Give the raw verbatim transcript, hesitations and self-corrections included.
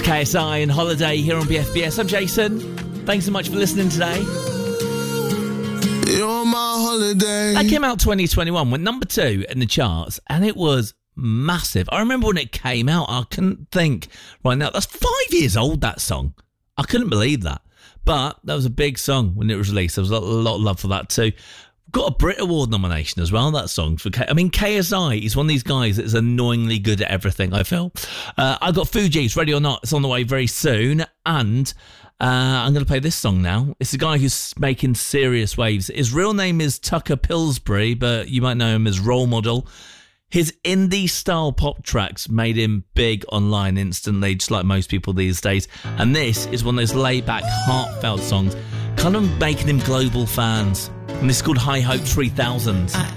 K S I and Holiday here on B F B S. I'm Jason. Thanks so much for listening today. You're my holiday. That came out twenty twenty-one, went number two in the charts, and it was massive. I remember when it came out, I couldn't think, right now, that's five years old, that song. I couldn't believe that. But that was a big song when it was released. There was a lot of love for that too. Got a Brit Award nomination as well, that song. For K- I mean, K S I is one of these guys that is annoyingly good at everything, I feel. Uh, I got Fugees, Ready or Not. It's on the way very soon. And uh, I'm going to play this song now. It's a guy who's making serious waves. His real name is Tucker Pillsbury, but you might know him as Role Model. His indie-style pop tracks made him big online instantly, just like most people these days. And this is one of those laid-back, heartfelt songs, kind of making him global fans. And this is called High Hope three thousand.